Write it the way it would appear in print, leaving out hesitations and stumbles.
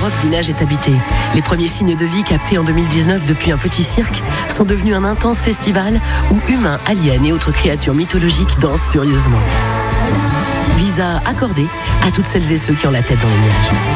l'Europe d'images est habitée. Les premiers signes de vie captés en 2019 depuis un petit cirque sont devenus un intense festival où humains, aliens et autres créatures mythologiques dansent furieusement. Visa accordé à toutes celles et ceux qui ont la tête dans les nuages.